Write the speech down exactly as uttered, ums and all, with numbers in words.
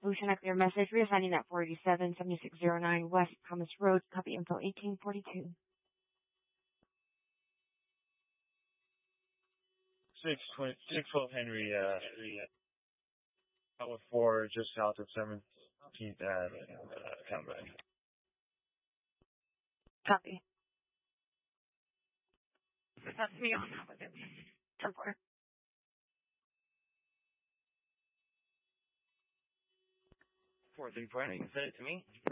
Ocean, I clear message. Reassigning at forty-seven seventy-six oh nine West Thomas Road. Copy info eighteen forty-two. Six twenty six twelve Henry, uh, Outlet four, just south of seventeenth Avenue, uh, Conway. Copy. That's me on top of it. ten four. Four three four, you can send it to me.